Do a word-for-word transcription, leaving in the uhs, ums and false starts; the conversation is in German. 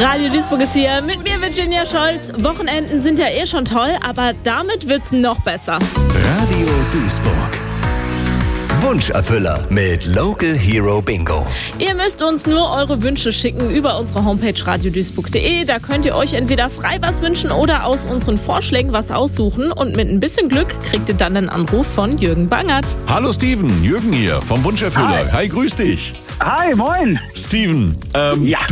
Radio Duisburg ist hier mit mir, Virginia Scholz. Wochenenden sind ja eh schon toll, aber damit wird's noch besser. Radio Duisburg. Wunscherfüller mit Local Hero Bingo. Ihr müsst uns nur eure Wünsche schicken über unsere Homepage radio duisburg punkt de. Da könnt ihr euch entweder frei was wünschen oder aus unseren Vorschlägen was aussuchen. Und mit ein bisschen Glück kriegt ihr dann einen Anruf von Jürgen Bangert. Hallo Steven, Jürgen hier vom Wunscherfüller. Hi, Hi grüß dich. Hi, moin. Steven, ähm, Ja.